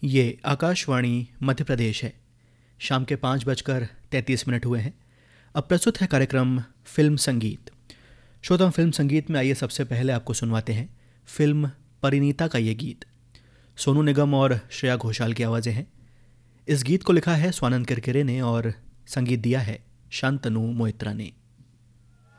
ये आकाशवाणी मध्य प्रदेश है। शाम के 5:33 हुए हैं। अब प्रस्तुत है कार्यक्रम फिल्म संगीत। श्रोता, फिल्म संगीत में आइए सबसे पहले आपको सुनवाते हैं फिल्म परिणीता का ये गीत। सोनू निगम और श्रेया घोषाल की आवाज़ें हैं। इस गीत को लिखा है स्वानंद किरकिरे ने और संगीत दिया है शांतनु मोहित्रा ने।